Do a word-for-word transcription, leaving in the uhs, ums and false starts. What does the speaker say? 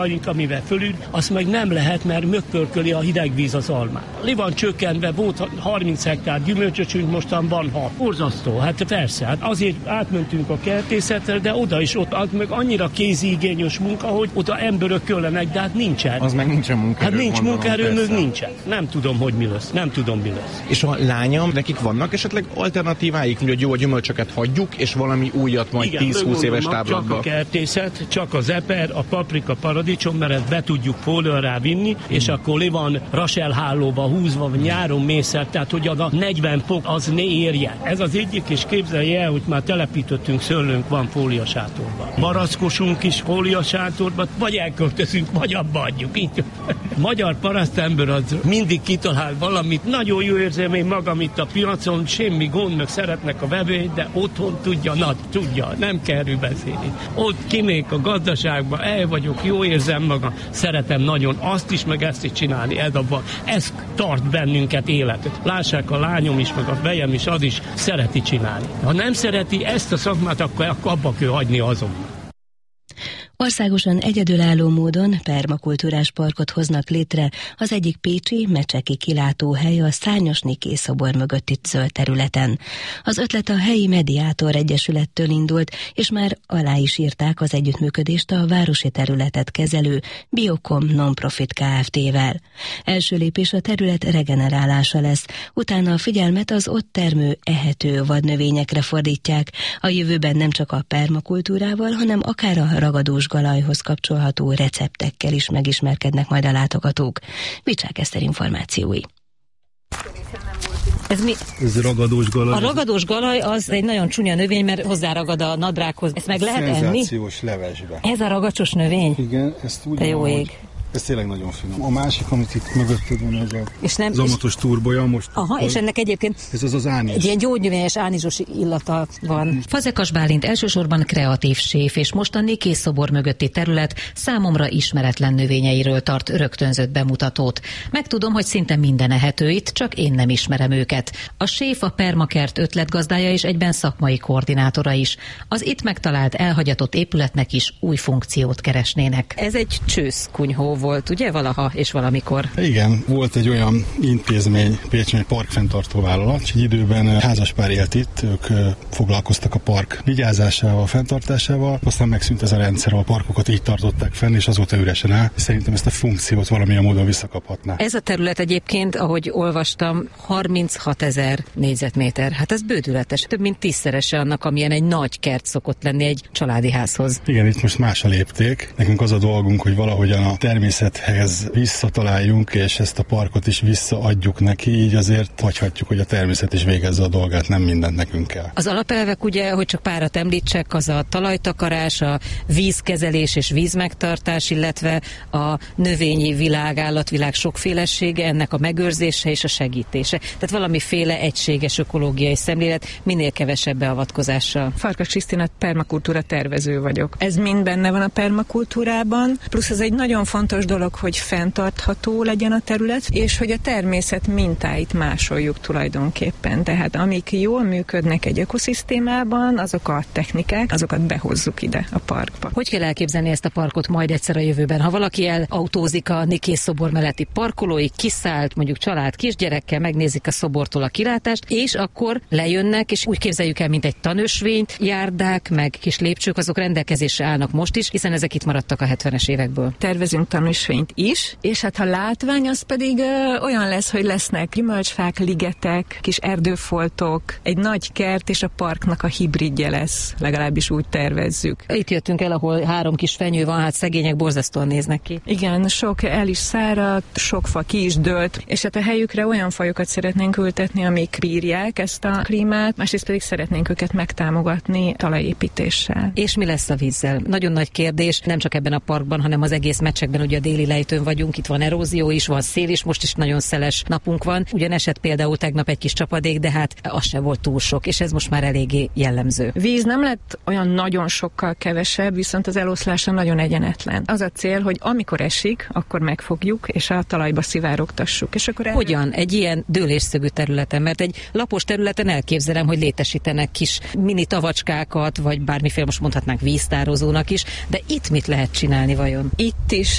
amivel fölül, azt meg nem lehet, mert mögpörköli a hideg víz az almát. Le van csökkentve, volt harminc hektár gyümölcsösünk, mostan van hat. Borzasztó, hát persze, hát azért átmentünk a kertészetre, de oda is ott, az meg annyira kézigényes munka, hogy oda emberök kellenek, de hát nincsen. Az meg nincsen munkaerő. Hát nincs gondolom, munkaerő, persze. meg nincsen. Nem tudom, hogy mi lesz. Nem tudom, mi lesz. És a lányom, nekik vannak esetleg alternatíváik, hogy jó, a gyümölcsöket hagyjuk, és valami újat majd tíz-húsz éves táblatban? Csak a kertészet, csak az eper, a paprika, paradicsom, mert ezt be tudjuk fólióra vinni, hmm. és akkor le van raselhálóba húzva, vagy nyáron mészer, tehát hogy a negyven fok az ne érje. Ez az egyik, és képzelje el, hogy már telepítettünk, szőlőnk van fóliasátorban. Barackosunk is fóliasátorban, vagy elköltözünk, vagy abba adjuk. Így. Magyar parasztember az mindig kitalál valamit, nagyon jó érzem én magam itt a piacon, semmi gond, meg szeretnek a vevőit, de otthon tudja, na, tudja, nem kell erről beszélni. Ott kimék a gazdaságba, el vagyok, jó érzem magam, szeretem nagyon azt is, meg ezt is csinálni, ez, abban, ez tart bennünket életet. Lássák, a lányom is, meg a fejem is, az is szereti csinálni. Ha nem szereti ezt a szakmát, akkor, akkor abba kell hagyni azon. Országosan egyedülálló módon permakultúrás parkot hoznak létre az egyik pécsi Mecseki kilátóhely a Szárnyas Niké szobor mögötti zöld területen. Az ötlet a helyi Mediátor Egyesülettől indult, és már alá is írták az együttműködést a városi területet kezelő Biocom Nonprofit Kft-vel. Első lépés a terület regenerálása lesz, utána a figyelmet az ott termő ehető vadnövényekre fordítják. A jövőben nem csak a permakultúrával, hanem akár a ragadós galajhoz kapcsolható receptekkel is megismerkednek majd a látogatók. Vicsák Eszter információi. Ez mi? Ez ragadós galaj. A ragadós galaj az egy nagyon csúnya növény, mert hozzáragad a nadrághoz. Ezt meg lehet enni? Szenzációs levesbe. Ez a ragacsos növény? Igen, ezt úgy de jó van, ég. Ez tényleg nagyon finom. A másik, amit itt mögötted van, ez a és nem, zamatos turbolya most. Aha, és ennek egyébként ez az az ánis. Egy ilyen gyógynövényes ánizsos illata van. Fazekas Bálint elsősorban kreatív séf, és most a Niké szobor mögötti terület számomra ismeretlen növényeiről tart rögtönzött bemutatót. Megtudom, hogy szinte minden ehető itt, csak én nem ismerem őket. A séf a Permakert ötletgazdája és egyben szakmai koordinátora is. Az itt megtalált elhagyatott épületnek is új funkciót keresnének. Ez egy csőszkunyhó volt, ugye, valaha és valamikor? Igen, volt egy olyan intézmény, Pécsen egy parkfenntartó vállalat, és egy időben házaspár élt itt, ők foglalkoztak a park vigyázásával, fenntartásával, aztán megszűnt ez a rendszer, a parkokat így tartották fenn, és azóta üresen áll. Szerintem ezt a funkciót valamilyen módon visszakaphatná. Ez a terület egyébként, ahogy olvastam, harminchat ezer négyzetméter. Hát ez bődületes. Több mint tízszerese annak, amilyen egy nagy kert szokott lenni egy családi házhoz. Igen, itt most más a lépték. Nekünk az a dolgunk, hogy valahogyan a természethez visszataláljunk, és ezt a parkot is visszaadjuk neki, így azért hagyhatjuk, hogy a természet is végezze a dolgát, nem mindent nekünk kell. Az alapelvek ugye, hogy csak párat említsek, az a talajtakarás, a vízkezelés és vízmegtartás, illetve a növényi világ, állatvilág sokfélesége, ennek a megőrzése és a segítése. Tehát valamiféle egységes ökológiai szemlélet, minél kevesebb beavatkozással. Farkas Krisztina, permakultúra tervező vagyok. Ez mind benne van a permakultúrában, plusz ez egy nagyon fontos dolog, hogy fenntartható legyen a terület, és hogy a természet mintáit másoljuk tulajdonképpen. Tehát amik jól működnek egy ökoszisztémában, azok a technikák, azokat behozzuk ide a parkba. Hogy kell elképzelni ezt a parkot majd egyszer a jövőben? Ha valaki elautózik a Niké szobor melletti parkolóig, kiszállt mondjuk család kisgyerekkel, megnézik a szobortól a kilátást, és akkor lejönnek, és úgy képzeljük el, mint egy tanösvényt, járdák, meg kis lépcsők, azok rendelkezésre állnak most is, hiszen ezek itt maradtak a hetvenes évekből. Tervezünk tanúsvényt is, és hát ha látvány, az pedig ö, olyan lesz, hogy lesznek gyümölcsfák, ligetek, kis erdőfoltok, egy nagy kert, és a parknak a hibridje lesz, legalábbis úgy tervezzük. Itt jöttünk el, ahol három kis fenyő van, hát szegények borzasztóan néznek ki. Igen, sok el is száradt, sok fa ki is dőlt, és hát a helyükre olyan fajokat szeretnénk ültetni, amik bírják ezt a klímát, másrészt pedig szeretnénk őket megtámogatni talajépítéssel. És mi lesz a vízzel? Nagyon nagy kérdés, nem csak ebben a parkban, hanem az egész Mecsekben, ugye déli lejtőn vagyunk, itt van erózió is, van szél is, most is nagyon szeles napunk van. Ugyan esett például tegnap egy kis csapadék, de hát az se volt túl sok, és ez most már eléggé jellemző. Víz nem lett olyan nagyon sokkal kevesebb, viszont az eloszlása nagyon egyenetlen. Az a cél, hogy amikor esik, akkor megfogjuk, és a talajba szivárogtassuk. És akkor el... Hogyan? Egy ilyen dőlésszögű területen, mert egy lapos területen elképzelem, hogy létesítenek kis mini tavacskákat, vagy bármiféle, most mondhatnánk víztározónak is, de itt mit lehet csinálni vajon? Itt is